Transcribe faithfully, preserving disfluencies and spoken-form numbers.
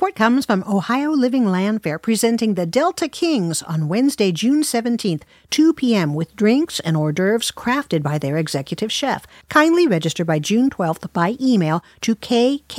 Support comes from Ohio Living Land Fair, presenting the Delta Kings on Wednesday, June seventeenth, two p.m. with drinks and hors d'oeuvres crafted by their executive chef. Kindly register by June twelfth by email to k k